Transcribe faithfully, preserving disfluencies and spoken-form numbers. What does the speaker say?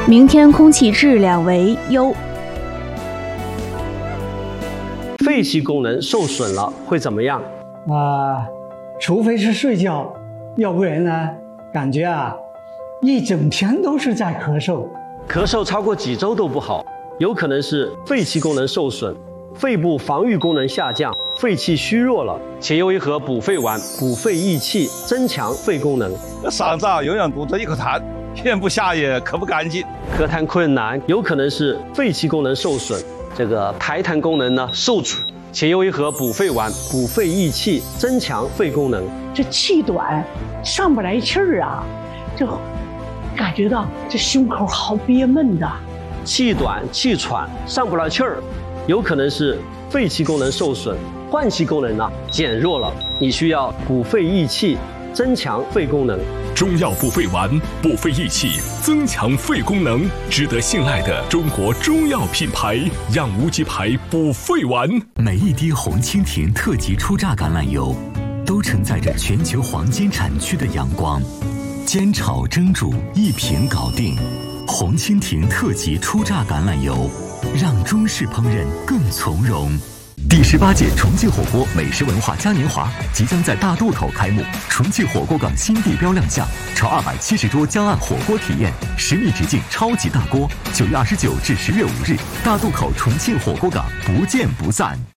明天空气质量为优。 肺气功能受损了会怎么样？ 啊、呃，除非是睡觉，要不然呢，感觉啊，一整天都是在咳嗽。 咳嗽超过几周都不好，有可能是肺气功能受损，肺部防御功能下降，肺气虚弱了，且用一盒补肺丸，补肺益气，增强肺功能。 嗓子啊，永远堵着一口痰，咽不下也咳不干净， 咳痰困难，有可能是肺气功能受损，这个排痰功能呢受阻，且用一盒补肺丸，补肺益气，增强肺功能。 这气短，上不来气儿啊，就感觉到这胸口好憋闷的。 气短、气喘、上不来气儿，有可能是肺气功能受损，换气功能呢减弱了，你需要补肺益气，增强肺功能。 中药补肺丸，补肺益气，增强肺功能，值得信赖的中国中药品牌养无极牌补肺丸。 每一滴红蜻蜓特级初榨橄榄油，都承载着全球黄金产区的阳光。煎炒蒸煮一瓶搞定，红蜻蜓特级初榨橄榄油，让中式烹饪更从容。第十八届重庆火锅美食文化嘉年华即将在大渡口开幕，重庆火锅港新地标亮相，超二百七十桌江岸火锅体验，实力直径超级大锅。九月二十九至十月五日，大渡口重庆火锅港不见不散。